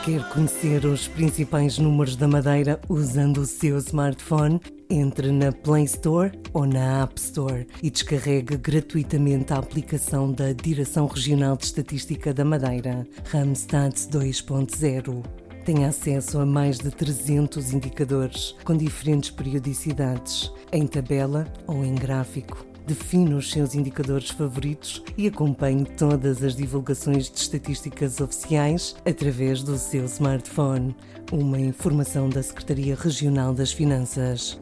Quer conhecer os principais números da Madeira usando o seu smartphone? Entre na Play Store ou na App Store e descarregue gratuitamente a aplicação da Direção Regional de Estatística da Madeira, Randstad 2.0. Tem acesso a mais de 300 indicadores com diferentes periodicidades, em tabela ou em gráfico. Define os seus indicadores favoritos e acompanhe todas as divulgações de estatísticas oficiais através do seu smartphone. Uma informação da Secretaria Regional das Finanças.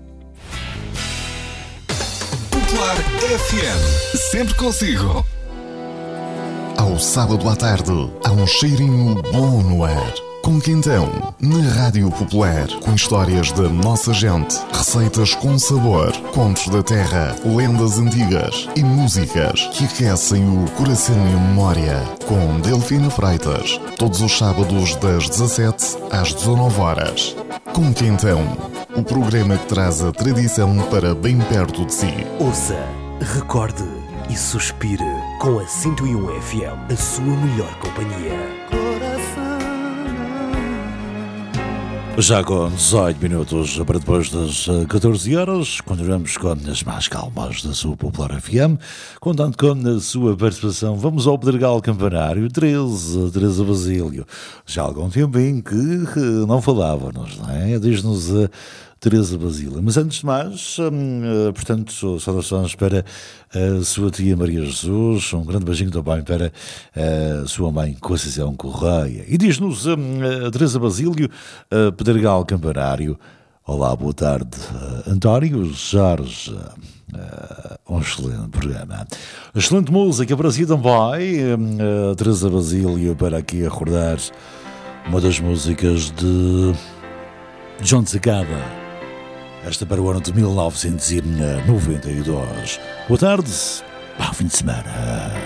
Popular FM, sempre consigo. Ao sábado à tarde, há um cheirinho bom no ar. Com Quintão, na Rádio Popular, com histórias da nossa gente, receitas com sabor, contos da terra, lendas antigas e músicas que aquecem o coração e a memória. Com Delfina Freitas, todos os sábados das 17 às 19 horas. Com Quintão, o programa que traz a tradição para bem perto de si. Ouça, recorde e suspire com a 101 FM, a sua melhor companhia. Já com 18 minutos para depois das 14 horas, continuamos com as mais calmas da sua Popular FM, contando com a sua participação. Vamos ao Pedregal Campanário, Teresa Basílio. Já há algum tempinho que não falávamos, não é? Diz-nos a Teresa Basílio. Mas antes de mais, portanto, saudações para a sua tia Maria Jesus, um grande beijinho também para a sua mãe Conceição Correia. E diz-nos a Teresa Basílio, Pedregal Campanário. Olá, boa tarde, António Jorge. Um excelente programa. Excelente música para si também, Teresa Basílio, para aqui acordar uma das músicas de John Zacada. Esta para o ano de 1992. Boa tarde, bom fim de semana.